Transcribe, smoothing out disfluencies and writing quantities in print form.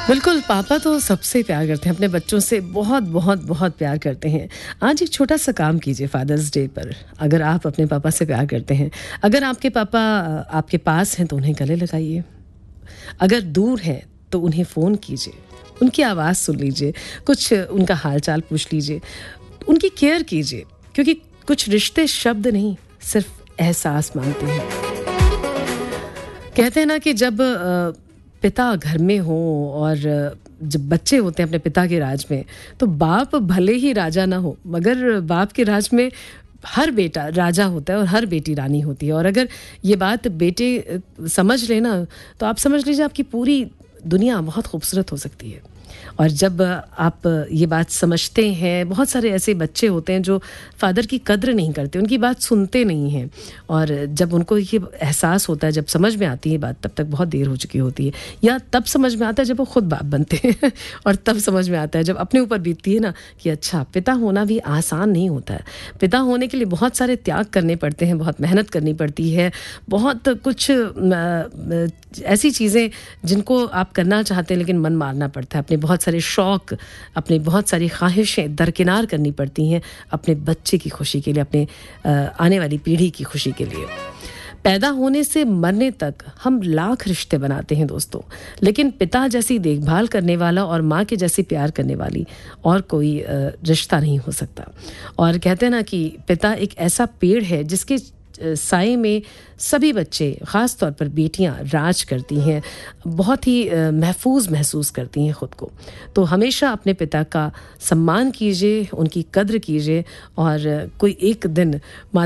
बिल्कुल, पापा तो सबसे प्यार करते हैं, अपने बच्चों से बहुत बहुत बहुत प्यार करते हैं। आज एक छोटा सा काम कीजिए फादर्स डे पर। अगर आप अपने पापा से प्यार करते हैं, अगर आपके पापा आपके पास हैं तो उन्हें गले लगाइए। अगर दूर हैं तो उन्हें फ़ोन कीजिए, उनकी आवाज़ सुन लीजिए, कुछ उनका हाल-चाल पूछ लीजिए, उनकी केयर कीजिए, क्योंकि कुछ रिश्ते शब्द नहीं, सिर्फ़ एहसास मांगते हैं। कहते हैं ना कि जब पिता घर में हो और जब बच्चे होते हैं अपने पिता के राज में, तो बाप भले ही राजा ना हो, मगर बाप के राज में हर बेटा राजा होता है और हर बेटी रानी होती है। और अगर ये बात बेटे समझ लेना, तो आप समझ लीजिए आपकी पूरी दुनिया बहुत खूबसूरत हो सकती है। और जब आप ये बात समझते हैं, बहुत सारे ऐसे बच्चे होते हैं जो फ़ादर की कद्र नहीं करते, उनकी बात सुनते नहीं हैं, और जब उनको ये एहसास होता है, जब समझ में आती है बात, तब तक बहुत देर हो चुकी होती है। या तब समझ में आता है जब वो खुद बाप बनते हैं और तब समझ में आता है जब अपने ऊपर बीतती है ना कि अच्छा, पिता होना भी आसान नहीं होता है। पिता होने के लिए बहुत सारे त्याग करने पड़ते हैं, बहुत मेहनत करनी पड़ती है, बहुत कुछ ऐसी चीज़ें जिनको आप करना चाहते हैं लेकिन मन मारना पड़ता है। अपने बहुत सारे शौक़, अपनी बहुत सारी ख्वाहिशें दरकिनार करनी पड़ती हैं अपने बच्चे की खुशी के लिए, अपने आने वाली पीढ़ी की खुशी के लिए। पैदा होने से मरने तक हम लाख रिश्ते बनाते हैं दोस्तों, लेकिन पिता जैसी देखभाल करने वाला और माँ के जैसी प्यार करने वाली और कोई रिश्ता नहीं हो सकता। और कहते हैं ना कि पिता एक ऐसा पेड़ है जिसके साए में सभी बच्चे, ख़ास तौर पर बेटियां, राज करती हैं, बहुत ही महफूज महसूस करती हैं ख़ुद को। तो हमेशा अपने पिता का सम्मान कीजिए, उनकी कद्र कीजिए, और कोई एक दिन